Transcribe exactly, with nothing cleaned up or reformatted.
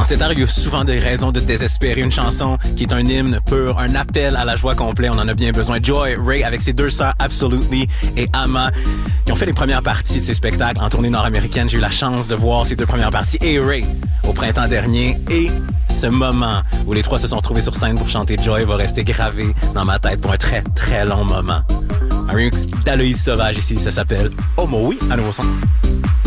En ces temps, il y a souvent des raisons de désespérer. Une chanson qui est un hymne pur, un appel à la joie complet. On en a bien besoin. Joy Ray avec ses deux sœurs Absolutely et Ama qui ont fait les premières parties de ces spectacles en tournée nord-américaine. J'ai eu la chance de voir ces deux premières parties et Ray au printemps dernier. Et ce moment où les trois se sont retrouvés sur scène pour chanter Joy va rester gravé dans ma tête pour un très, très long moment. Un remix d'Aloïse Sauvage ici, ça s'appelle Homo, oui, à nouveau son.